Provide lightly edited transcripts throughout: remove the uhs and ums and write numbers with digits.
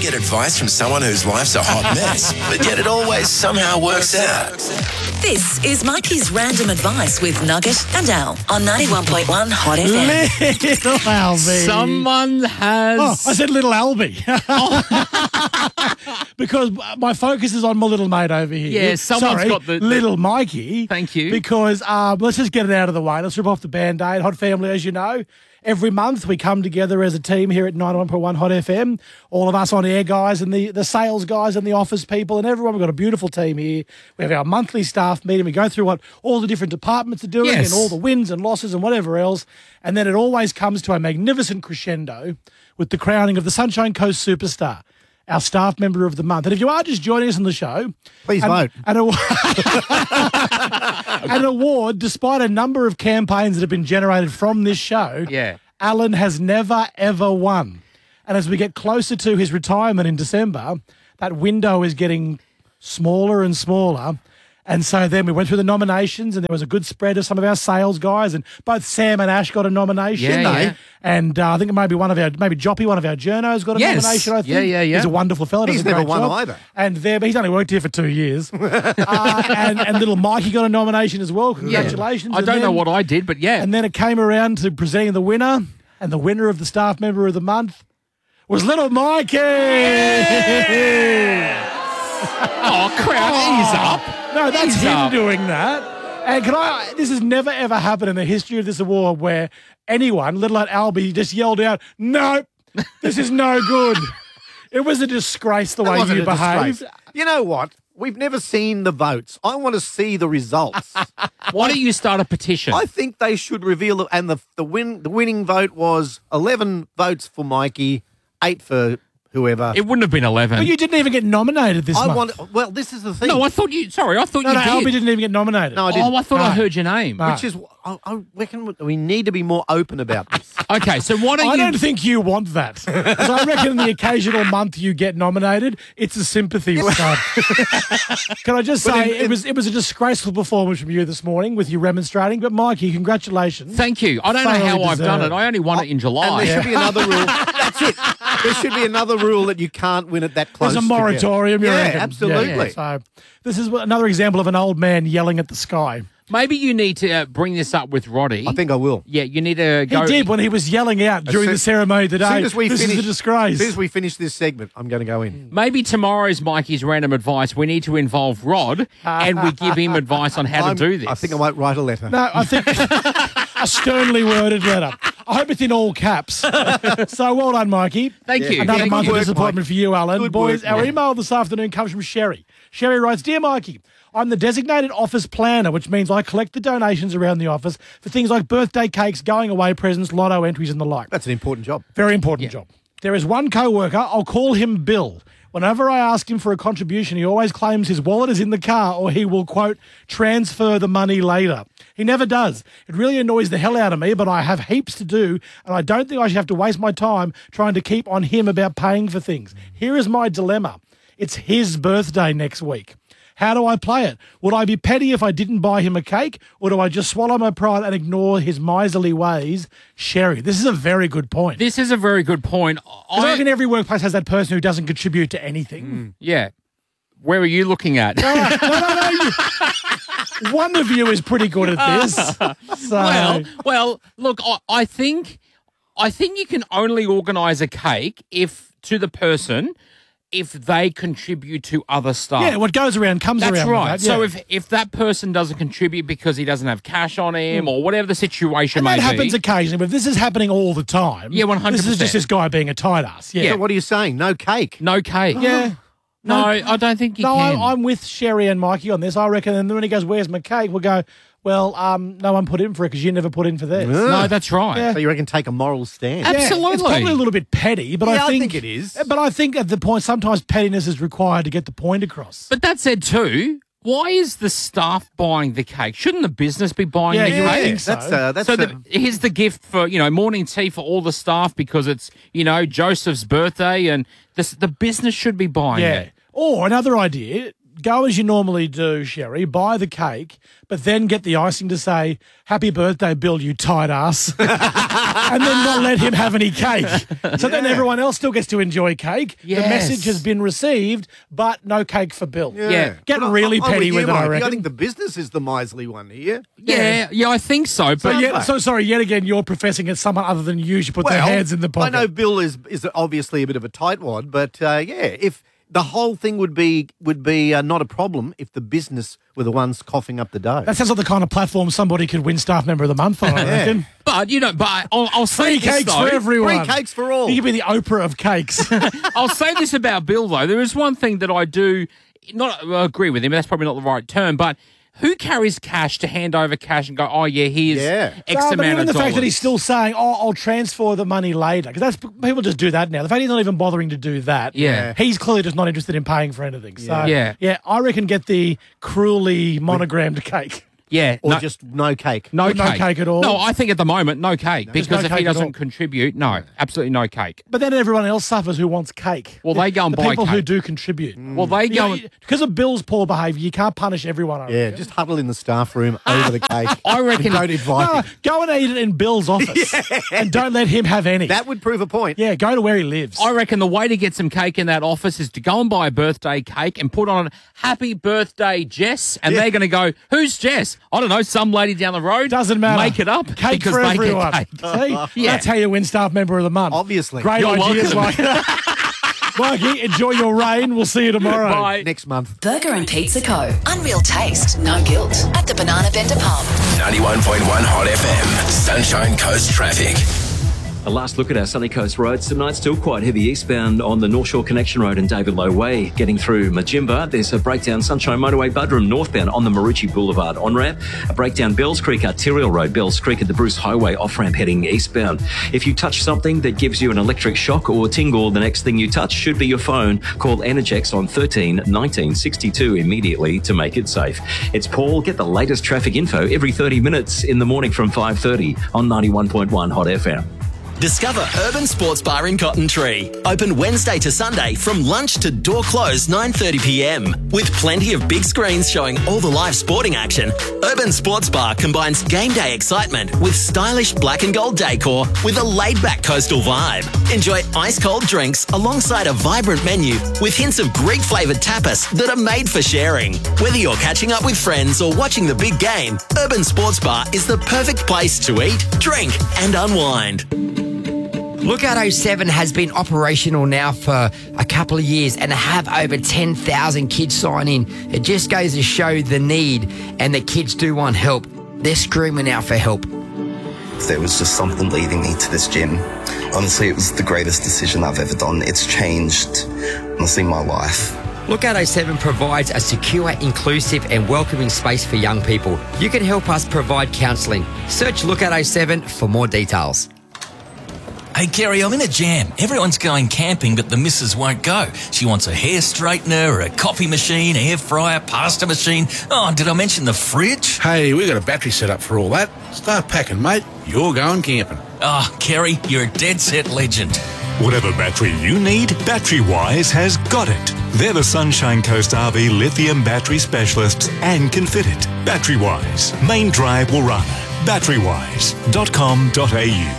get advice from someone whose life's a hot mess, but yet it always somehow works out. This is Mikey's Random Advice with Nugget and Al on 91.1 Hot FM. Little Albie. Someone has... Oh, I said little Albie. Because my focus is on my little mate over here. Yeah, someone's Sorry, got the- little Mikey. Thank you. Because let's just get it out of the way. Let's rip off the Band-Aid. Hot Family, as you know, every month we come together as a team here at 91.1 Hot FM. All of us on-air guys and the sales guys and the office people and everyone. We've got a beautiful team here. We have our monthly staff meeting. We go through what all the different departments are doing Yes. and all the wins and losses and whatever else. And then it always comes to a magnificent crescendo with the crowning of the Sunshine Coast Superstar, our staff member of the month. And if you are just joining us on the show, Please vote. An award, despite a number of campaigns that have been generated from this show, Yeah. Alan has never, ever won. And as we get closer to his retirement in December, that window is getting smaller and smaller. And so then we went through the nominations and there was a good spread of some of our sales guys, and both Sam and Ash got a nomination. Yeah, yeah. And I think maybe Joppy, one of our journos, got a Yes. nomination, I think. Yeah. He's a wonderful fella. He's does a never great won job. either. And but he's only worked here for 2 years. and little Mikey got a nomination as well. Congratulations. I And don't know then- what I did, but yeah. And then it came around to presenting the winner, and the winner of the staff member of the month was little Mikey. Oh, crowd, ease up. No, that's Ease him up. doing that. And this has never ever happened in the history of this award where anyone, let alone Albie, just yelled out, "No, this is no good." It was a disgrace the way Wasn't you a disgrace. behaved. You know what? We've never seen the votes. I want to see the results. Why don't you start a petition? I think they should reveal and the winning vote was 11 votes for Mikey, 8 for whoever. It wouldn't have been 11. But you didn't even get nominated this month. Well, this is the thing. No, I thought you no, did. Albie didn't even get nominated. No, I didn't. Oh, I thought I No. heard your name. No. Which is, I reckon we need to be more open about this. Okay, so why don't I you... don't think you want that. 'Cause I reckon in the occasional month you get nominated, it's a sympathy stuff. Can I just say, it was a disgraceful performance from you this morning with you remonstrating. But Mikey, congratulations. Thank you. I don't know Thoroughly how I've done deserved. it. I only won it in July. And there should be another rule. That's it. There should be another rule that you can't win it that close. There's a moratorium. you Yeah, reckon? absolutely. So this is another example of an old man yelling at the sky. Maybe you need to bring this up with Roddy. I think I will. Yeah, you need to He go... did when he was yelling out during the ceremony today. As soon as we this finish, is a disgrace. As soon as we finish this segment, I'm going to go in. Maybe tomorrow's Mikey's Random Advice, we need to involve Rod and we give him advice on how to do this. I think I might write a letter. No, I think a sternly worded letter. I hope it's in all caps. So well done, Mikey. Thank you. Another Thank month you. of disappointment for you, Alan. Good Boys, work, our Mike. email this afternoon comes from Sherry. Sherry writes, "Dear Mikey, I'm the designated office planner, which means I collect the donations around the office for things like birthday cakes, going away presents, lotto entries and the like. That's an important job. Very important job. There is one co-worker, I'll call him Bill. Whenever I ask him for a contribution, he always claims his wallet is in the car or he will, quote, transfer the money later. He never does. It really annoys the hell out of me, but I have heaps to do and I don't think I should have to waste my time trying to keep on him about paying for things. Here is my dilemma. It's his birthday next week. How do I play it? Would I be petty if I didn't buy him a cake, or do I just swallow my pride and ignore his miserly ways? Sherry, this is a very good point. This is a very good point. 'Cause I reckon every workplace has that person who doesn't contribute to anything. Yeah. Where are you looking at? No. One of you is pretty good at this. So, Well, look, I think you can only organise a cake if they contribute to other stuff. yeah, what goes around comes That's around. right. With that, So yeah. if that person doesn't contribute because he doesn't have cash on him or whatever the situation and may that happens be. occasionally, but if this is happening all the time. Yeah, 100%. This is just this guy being a tight ass. Yeah. So what are you saying? No cake? No cake. Yeah. No, I don't think you No, can. I'm with Sherry and Mikey on this. I reckon. And then when he goes, "Where's my cake?" We'll go, "Well, no one put in for it because you never put in for theirs." No, that's right. Yeah. So you reckon take a moral stand? Yeah, Absolutely. It's probably a little bit petty, but Yeah, I think it is. But I think at the point, sometimes pettiness is required to get the point across. But that said too, why is the staff buying the cake? Shouldn't the business be buying the Yeah, you cake? think so. That's Here's the gift for, morning tea for all the staff because it's, Joseph's birthday and the business should be buying Yeah. it. Or another idea, go as you normally do, Sherry, buy the cake, but then get the icing to say, "Happy birthday, Bill, you tight ass," and then not let him have any cake. So then everyone else still gets to enjoy cake. Yes. The message has been received, but no cake for Bill. Yeah. Getting But really I'm petty with with you, it, I Mikey. reckon. I think the business is the miserly one here. Yeah, I think so. But So sorry, yet again, you're professing it's someone other than you should put their hands in the pocket. I know Bill is obviously a bit of a tightwad, but if the whole thing would be not a problem if the business were the ones coughing up the dough. That sounds like the kind of platform somebody could win Staff Member of the Month on, I reckon. But I'll say Free this, cakes though. for everyone. Free cakes for all. You could be the Oprah of cakes. I'll say this about Bill, though. There is one thing that I do not agree with him. That's probably not the right term, but who carries cash to hand over cash and go, "Oh yeah, here's X But amount even of the dollars." fact that he's still saying, "Oh, I'll transfer the money later," because people just do that now. The fact he's not even bothering to do that, Yeah. he's clearly just not interested in paying for anything. So, Yeah. I reckon get the cruelly monogrammed cake. Yeah, or just no cake. no no cake at all? No, I think at the moment no cake because no if cake he at all. doesn't contribute, no, absolutely no cake. But then everyone else suffers who wants cake. Well, they go and the buy people who cake. do contribute. Well, they go. Because of Bill's poor behaviour, you can't punish everyone. I Yeah, reckon. just huddle in the staff room over the cake. I reckon- Don't invite No, him. go and eat it in Bill's office and don't let him have any. That would prove a point. Yeah, go to where he lives. I reckon the way to get some cake in that office is to go and buy a birthday cake and put on "Happy Birthday, Jess," and they're going to go, "Who's Jess?" I don't know, some lady down the road. Doesn't matter. Make it up Cake because for they everyone. get cake. See? Yeah. That's how you win Staff Member of the Month. Obviously. Great You're ideas, Mike. Mikey, enjoy your rain. We'll see you tomorrow. Bye. Next month. Burger and Pizza Co. Unreal taste, no guilt. At the Banana Bender Pub. 91.1 Hot FM. Sunshine Coast traffic. A last look at our Sunny Coast roads tonight. Still quite heavy eastbound on the North Shore Connection Road and David Low Way. Getting through Majimba, there's a breakdown Sunshine Motorway Budrum northbound on the Marucci Boulevard on-ramp. A breakdown Bells Creek Arterial Road, Bells Creek at the Bruce Highway off-ramp heading eastbound. If you touch something that gives you an electric shock or tingle, the next thing you touch should be your phone. Call Energex on 13 19 62 immediately to make it safe. It's Paul. Get the latest traffic info every 30 minutes in the morning from 5:30 on 91.1 Hot FM. Discover Urban Sports Bar in Cotton Tree. Open Wednesday to Sunday from lunch to door close 9:30 p.m. With plenty of big screens showing all the live sporting action. Urban Sports Bar combines game day excitement with stylish black and gold decor with a laid-back coastal vibe. Enjoy ice-cold drinks alongside a vibrant menu with hints of Greek-flavoured tapas that are made for sharing. Whether you're catching up with friends or watching the big game, Urban Sports Bar is the perfect place to eat, drink and unwind. Lookout 07 has been operational now for a couple of years and have over 10,000 kids sign in. It just goes to show the need and the kids do want help. They're screaming out for help. There was just something leading me to this gym. Honestly, it was the greatest decision I've ever done. It's changed, honestly, my life. Lookout 07 provides a secure, inclusive and welcoming space for young people. You can help us provide counselling. Search Lookout 07 for more details. Hey, Kerry, I'm in a jam. Everyone's going camping, but the missus won't go. She wants a hair straightener, a coffee machine, air fryer, pasta machine. Oh, did I mention the fridge? Hey, we got a battery set up for all that. Start packing, mate. You're going camping. Oh, Kerry, you're a dead set legend. Whatever battery you need, BatteryWise has got it. They're the Sunshine Coast RV lithium battery specialists and can fit it. BatteryWise, Main Drive Warrana. BatteryWise.com.au.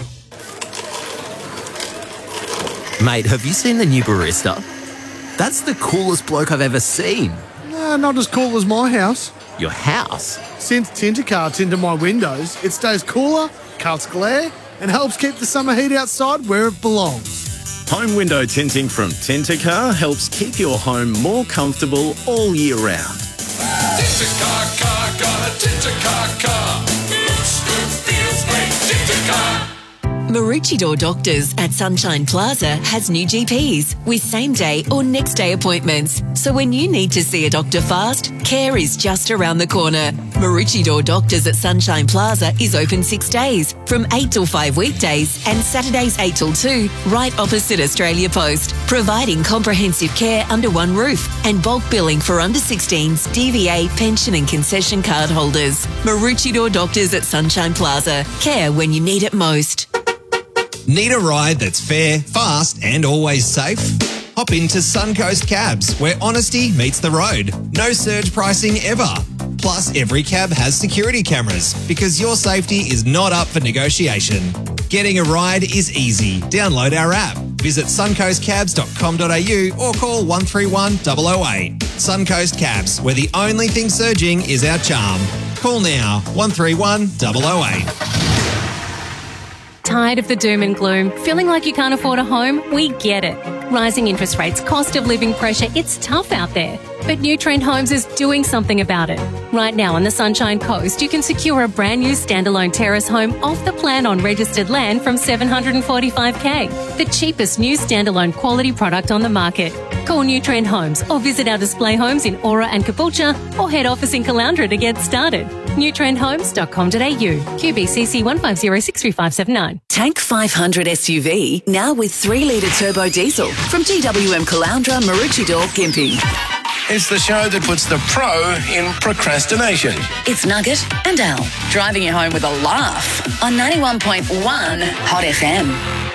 Mate, have you seen the new barista? That's the coolest bloke I've ever seen. Not as cool as my house. Your house? Since Tintercar tinted my windows, it stays cooler, cuts glare, and helps keep the summer heat outside where it belongs. Home window tinting from Tintercar helps keep your home more comfortable all year round. Tintercar car, got a Tintercar car. Looks good, feels great, Tintercar. Maroochydore Doctors at Sunshine Plaza has new GPs with same-day or next-day appointments. So when you need to see a doctor fast, care is just around the corner. Maroochydore Doctors at Sunshine Plaza is open 6 days, from 8 till 5 weekdays and Saturdays 8 till 2, right opposite Australia Post, providing comprehensive care under one roof and bulk billing for under-16s, DVA, pension and concession card holders. Maroochydore Doctors at Sunshine Plaza. Care when you need it most. Need a ride that's fair, fast and always safe? Hop into Suncoast Cabs, where honesty meets the road. No surge pricing ever. Plus, every cab has security cameras because your safety is not up for negotiation. Getting a ride is easy. Download our app. Visit suncoastcabs.com.au or call 131 008. Suncoast Cabs, where the only thing surging is our charm. Call now 131 008. Tired of the doom and gloom? Feeling like you can't afford a home? We get it. Rising interest rates, cost of living pressure, it's tough out there. But New Trend Homes is doing something about it. Right now on the Sunshine Coast, you can secure a brand new standalone terrace home off the plan on registered land from $745K. The cheapest new standalone quality product on the market. Call New Trend Homes or visit our display homes in Aura and Caboolture or head office in Caloundra to get started. newtrendhomes.com.au. QBCC 1506359. Tank 500 SUV, now with 3-litre turbo diesel from GWM Caloundra, Maroochydore, Gympie. It's the show that puts the pro in procrastination. It's Nugget and Al, driving you home with a laugh on 91.1 Hot FM.